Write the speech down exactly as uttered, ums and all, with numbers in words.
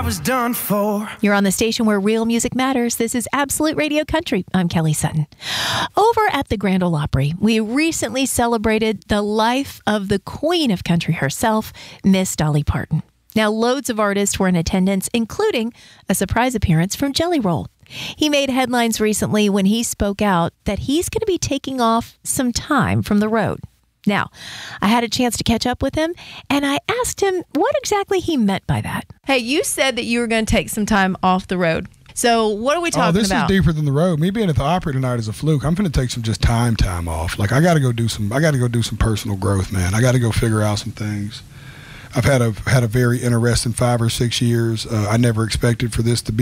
was done for. You're on the station where real music matters. This is Absolute Radio Country. I'm Kelly Sutton. Over at the Grand Ole Opry, we recently celebrated the life of the queen of country herself, Miss Dolly Parton. Now, loads of artists were in attendance, including a surprise appearance from Jelly Roll. He made headlines recently when he spoke out that he's going to be taking off some time from the road. Now, I had a chance to catch up with him, and I asked him what exactly he meant by that. Hey, you said that you were going to take some time off the road. So what are we talking oh, this about? is deeper than the road. Me being at the Opry tonight is a fluke. I'm going to take some just time time off. Like I got to go do some. I got to go do some personal growth, man. I got to go figure out some things. I've had a had a very interesting five or six years. Uh, I never expected for this to be